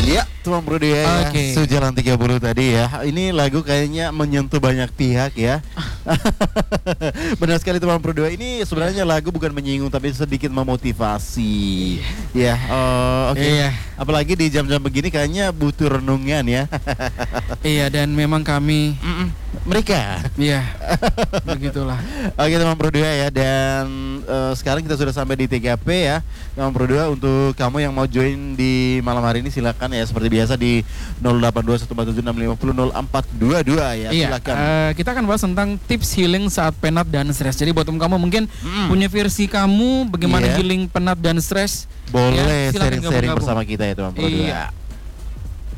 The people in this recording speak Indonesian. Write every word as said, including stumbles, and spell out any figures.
Ya, Tuan Bro dia ya. Oke. Sujalan tiga puluh tadi ya. Ini lagu kayaknya menyentuh banyak pihak ya. Benar sekali Tuan Bro dua. Ini sebenarnya lagu bukan menyinggung tapi sedikit memotivasi. Ya, oh, oke. Iya. Apalagi di jam-jam begini kayaknya butuh renungan ya. Iya, dan memang kami Mm-mm. Mereka. Iya. Begitulah. Oke Teman Pro dua ya. Dan eh, sekarang kita sudah sampai di T K P ya Teman Pro dua. Untuk kamu yang mau join di malam hari ini silakan ya. Seperti biasa di nol delapan dua satu empat tujuh enam lima nol nol empat dua dua ya. Iya, Silakan. eh, kita akan bahas tentang tips healing saat penat dan stres. Jadi buat kamu mungkin Mm. punya versi kamu bagaimana Iya. healing penat dan stres. Boleh Ya, silakan sharing-sharing gabung-gabung. bersama kita ya Teman Pro dua. Iya.